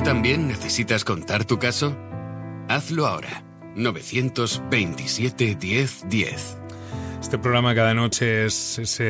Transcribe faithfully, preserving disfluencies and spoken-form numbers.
también necesitas contar tu caso? Hazlo ahora. novecientos veintisiete diez diez. Este programa cada noche es ese